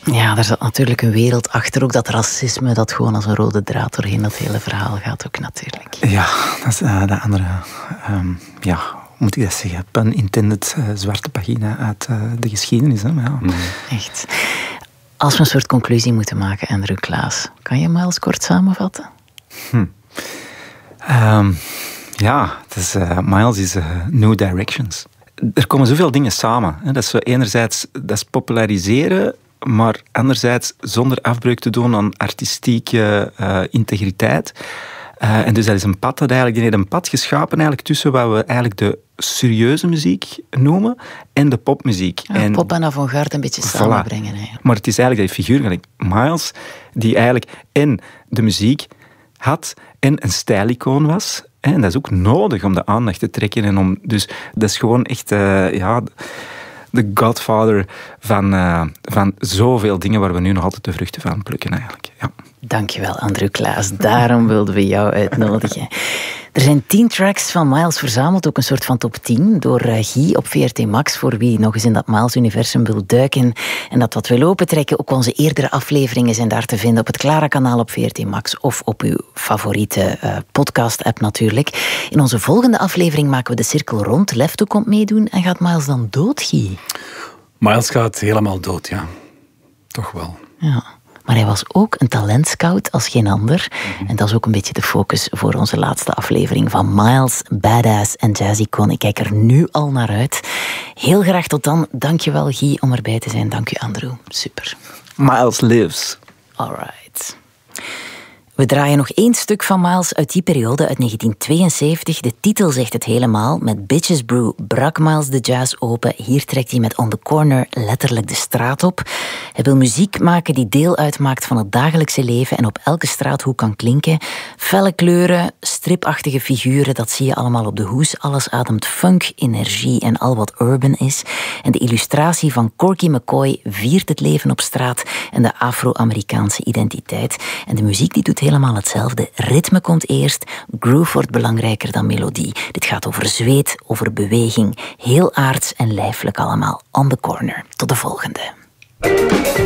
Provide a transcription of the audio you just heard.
Ja, daar zat natuurlijk een wereld achter. Ook dat racisme dat gewoon als een rode draad doorheen dat hele verhaal gaat ook natuurlijk. Ja, dat is de andere... hoe moet ik dat zeggen? Pun intended zwarte pagina uit de geschiedenis. Hè? Ja. Echt. Als we een soort conclusie moeten maken, Andrew Klaas, kan je Miles kort samenvatten? Miles is New Directions. Er komen zoveel dingen samen. Hè. Dat is zo enerzijds dat is populariseren, maar anderzijds zonder afbreuk te doen aan artistieke integriteit. En dus dat is een pad die heeft een pad geschapen eigenlijk tussen wat we eigenlijk de serieuze muziek noemen en de popmuziek. Ja, pop en avant-garde een beetje samenbrengen. Eigenlijk. Maar het is eigenlijk die figuur, gelijk Miles, die eigenlijk en de muziek had en een stijlicoon was. En dat is ook nodig om de aandacht te trekken. En dus dat is gewoon echt de godfather van zoveel dingen waar we nu nog altijd de vruchten van plukken eigenlijk. Ja. Dankjewel, Andrew Klaas. Daarom wilden we jou uitnodigen. Er zijn 10 tracks van Miles verzameld, ook een soort van top 10, door Guy op VRT Max, voor wie nog eens in dat Miles-universum wil duiken en dat wat wil opentrekken. Ook onze eerdere afleveringen zijn daar te vinden op het Clara-kanaal op VRT Max of op uw favoriete podcast-app natuurlijk. In onze volgende aflevering maken we de cirkel rond. Lefto komt meedoen en gaat Miles dan dood, Guy? Miles gaat helemaal dood, ja. Toch wel. Ja. Maar hij was ook een talentscout als geen ander. En dat is ook een beetje de focus voor onze laatste aflevering van Miles, Badass en Jazzy-con. Ik kijk er nu al naar uit. Heel graag tot dan. Dank je wel, Guy, om erbij te zijn. Dank je, Andrew. Super. Miles lives. All right. We draaien nog 1 stuk van Miles uit die periode, uit 1972. De titel zegt het helemaal. Met Bitches Brew brak Miles de jazz open. Hier trekt hij met On the Corner letterlijk de straat op. Hij wil muziek maken die deel uitmaakt van het dagelijkse leven en op elke straathoek kan klinken. Felle kleuren, stripachtige figuren, dat zie je allemaal op de hoes. Alles ademt funk, energie en al wat urban is. En de illustratie van Corky McCoy viert het leven op straat en de Afro-Amerikaanse identiteit. En de muziek die doet helemaal hetzelfde. Ritme komt eerst, groove wordt belangrijker dan melodie. Dit gaat over zweet, over beweging. Heel aards en lijfelijk allemaal. On the Corner. Tot de volgende.